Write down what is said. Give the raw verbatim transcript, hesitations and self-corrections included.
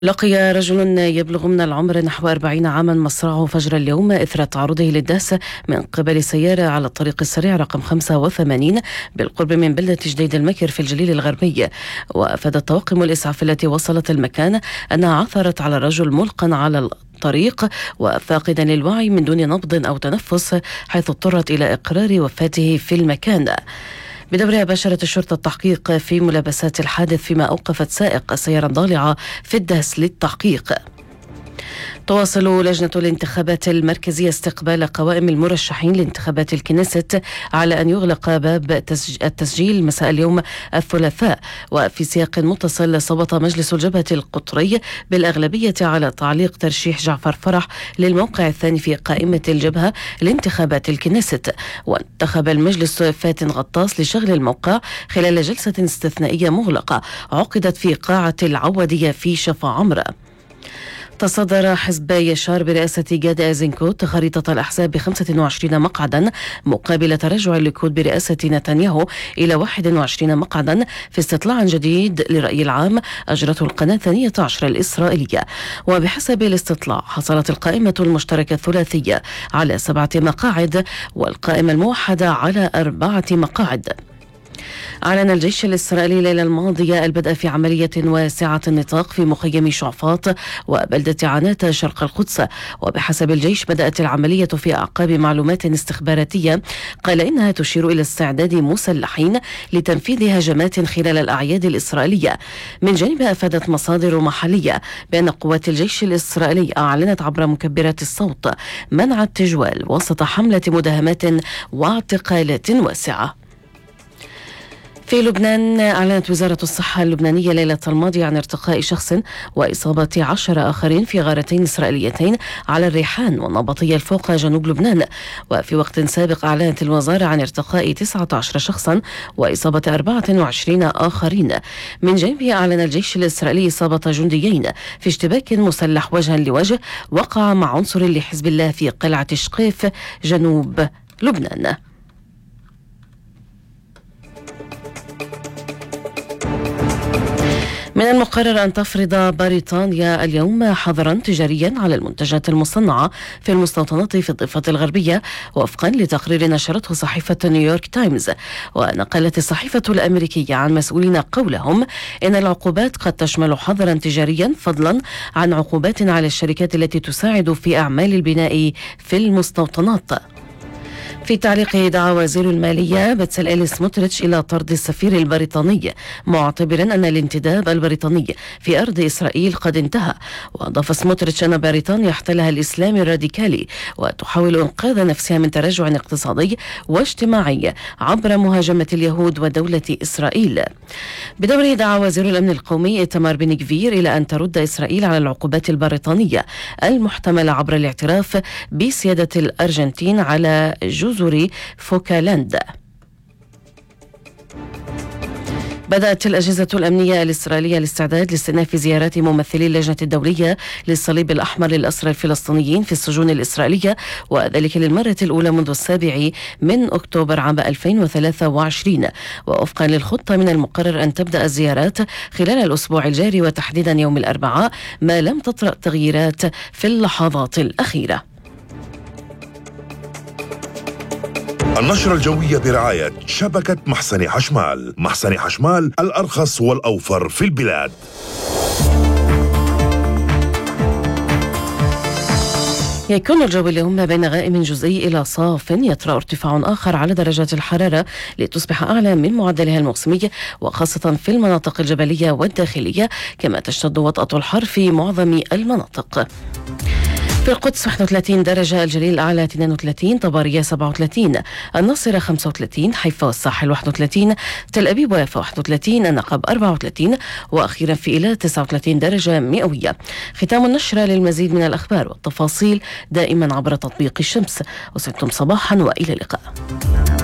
لقي رجل يبلغ من العمر نحو أربعين عاما مصرعه فجر اليوم إثر تعرضه للدهس من قبل سيارة على الطريق السريع رقم خمسة وثمانين بالقرب من بلدة جديد المكر في الجليل الغربي. وأفادت طواقم الإسعاف التي وصلت المكان أنها عثرت على الرجل ملقا على الطريق وفاقدا للوعي من دون نبض أو تنفس، حيث اضطرت إلى إقرار وفاته في المكان. بدورها باشرت الشرطة التحقيق في ملابسات الحادث، فيما أوقفت سائق سيارة ضالعة في الدهس للتحقيق. تواصل لجنة الانتخابات المركزية استقبال قوائم المرشحين لانتخابات الكنيست على أن يغلق باب التسجيل مساء اليوم الثلاثاء. وفي سياق متصل صوت مجلس الجبهة القطري بالأغلبية على تعليق ترشيح جعفر فرح للموقع الثاني في قائمة الجبهة لانتخابات الكنيست. وانتخب المجلس فاتن غطاس لشغل الموقع خلال جلسة استثنائية مغلقة عقدت في قاعة العودية في شفا عمرة. تصدر حزب يشار برئاسة جاد أيزنكوت خريطة الأحزاب بخمسة وعشرين مقعدا، مقابل تراجع الليكود برئاسة نتنياهو إلى واحد وعشرين مقعدا في استطلاع جديد لرأي العام أجرته القناة الثانية عشر الإسرائيلية. وبحسب الاستطلاع حصلت القائمة المشتركة الثلاثية على سبعة مقاعد والقائمة الموحدة على أربعة مقاعد. أعلن الجيش الإسرائيلي الليلة الماضية البدء في عملية واسعة النطاق في مخيم شعفاط وبلدة عنات شرق القدس. وبحسب الجيش بدأت العملية في أعقاب معلومات استخباراتية قال إنها تشير إلى استعداد مسلحين لتنفيذ هجمات خلال الأعياد الإسرائيلية. من جانب أفادت مصادر محلية بأن قوات الجيش الإسرائيلي أعلنت عبر مكبرات الصوت منع التجوال وسط حملة مداهمات واعتقالات واسعة. في لبنان أعلنت وزارة الصحة اللبنانية ليلة الماضية عن ارتقاء شخص وإصابة عشر آخرين في غارتين إسرائيليتين على الريحان والنبطية الفوق جنوب لبنان. وفي وقت سابق أعلنت الوزارة عن ارتقاء تسعة عشر شخصا وإصابة أربعة وعشرين آخرين. من جانبه أعلن الجيش الإسرائيلي إصابة جنديين في اشتباك مسلح وجها لوجه وقع مع عنصر لحزب الله في قلعة شقيف جنوب لبنان. من المقرر أن تفرض بريطانيا اليوم حظرا تجاريا على المنتجات المصنعة في المستوطنات في الضفة الغربية، وفقا لتقرير نشرته صحيفة نيويورك تايمز. ونقلت الصحيفة الأمريكية عن مسؤولين قولهم إن العقوبات قد تشمل حظرا تجاريا فضلا عن عقوبات على الشركات التي تساعد في أعمال البناء في المستوطنات. في تعليقه دعا وزير المالية بتسليل سموتريتش إلى طرد السفير البريطاني، معتبرا أن الانتداب البريطاني في أرض إسرائيل قد انتهى. وأضاف سموتريتش أن بريطانيا احتلها الإسلام الراديكالي وتحاول إنقاذ نفسها من تراجع اقتصادي واجتماعي عبر مهاجمة اليهود ودولة إسرائيل. بدوره دعا وزير الأمن القومي إيتمار بن غفير إلى أن ترد إسرائيل على العقوبات البريطانية المحتملة عبر الاعتراف بسيادة الأرجنتين على جزر فوكلاند. بدأت الأجهزة الأمنية الإسرائيلية الاستعداد لاستئناف زيارات ممثلي اللجنة الدولية للصليب الأحمر للأسرى الفلسطينيين في السجون الإسرائيلية، وذلك للمرة الأولى منذ السابع من أكتوبر عام ألفين وثلاثة وعشرين. ووفقا للخطة من المقرر أن تبدأ الزيارات خلال الأسبوع الجاري وتحديدا يوم الأربعاء ما لم تطرأ تغييرات في اللحظات الأخيرة. النشرة الجوية برعاية شبكة محسن حشمال. محسن حشمال الأرخص والأوفر في البلاد. يكون الجو اليوم بين غائم جزئي إلى صاف، يطرأ ارتفاع آخر على درجات الحرارة لتصبح أعلى من معدلها الموسمي، وخاصة في المناطق الجبلية والداخلية، كما تشتد وطأة الحر في معظم المناطق. في القدس واحد وثلاثين درجة، الجليل الأعلى اثنين وثلاثين، طبرية سبعة وثلاثين، الناصرة خمسة وثلاثين، حيفا والساحل واحد وثلاثين، تل أبيب ويافا واحد وثلاثين، النقب أربعة وثلاثين، وأخيرا في إيلات تسعة وثلاثين درجة مئوية. ختام النشرة. للمزيد من الأخبار والتفاصيل دائما عبر تطبيق الشمس. وسعدتم صباحا وإلى اللقاء.